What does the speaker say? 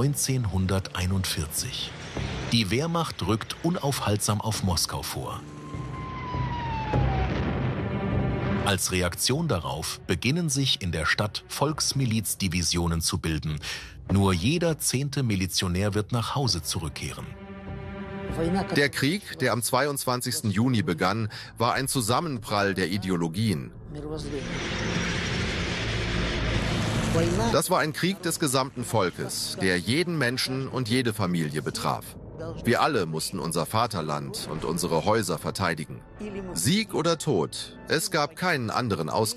1941. Die Wehrmacht rückt unaufhaltsam auf Moskau vor. Als Reaktion darauf beginnen sich in der Stadt Volksmilizdivisionen zu bilden. Nur jeder 10. Milizionär wird nach Hause zurückkehren. Der Krieg, der am 22. Juni begann, war ein Zusammenprall der Ideologien. Das war ein Krieg des gesamten Volkes, der jeden Menschen und jede Familie betraf. Wir alle mussten unser Vaterland und unsere Häuser verteidigen. Sieg oder Tod, es gab keinen anderen Ausgang.